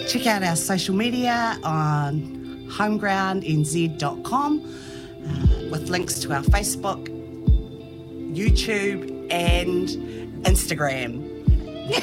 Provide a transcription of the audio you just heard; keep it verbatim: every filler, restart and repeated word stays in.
Check out our social media on homeground n z dot com uh, with links to our Facebook, YouTube and Instagram.